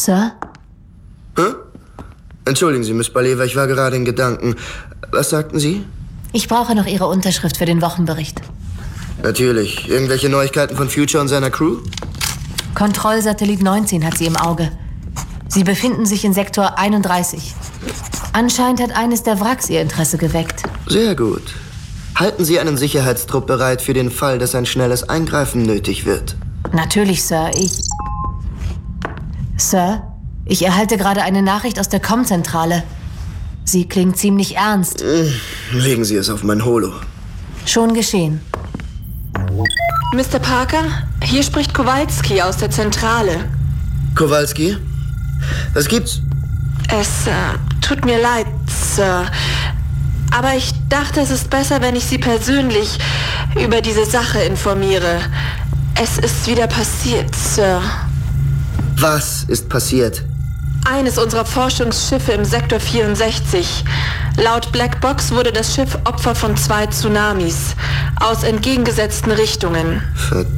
Sir? Entschuldigen Sie, Miss Baleva, ich war gerade in Gedanken. Was sagten Sie? Ich brauche noch Ihre Unterschrift für den Wochenbericht. Natürlich. Irgendwelche Neuigkeiten von Future und seiner Crew? Kontrollsatellit 19 hat sie im Auge. Sie befinden sich in Sektor 31. Anscheinend hat eines der Wracks ihr Interesse geweckt. Sehr gut. Halten Sie einen Sicherheitstrupp bereit für den Fall, dass ein schnelles Eingreifen nötig wird. Natürlich, Sir. Sir, ich erhalte gerade eine Nachricht aus der Com-Zentrale. Sie klingt ziemlich ernst. Legen Sie es auf mein Holo. Schon geschehen. Mr. Parker, hier spricht Kowalski aus der Zentrale. Kowalski? Was gibt's? Es tut mir leid, Sir. Aber ich dachte, es ist besser, wenn ich Sie persönlich über diese Sache informiere. Es ist wieder passiert, Sir. Was ist passiert? Eines unserer Forschungsschiffe im Sektor 64. Laut Black Box wurde das Schiff Opfer von 2 Tsunamis aus entgegengesetzten Richtungen. Verdammt.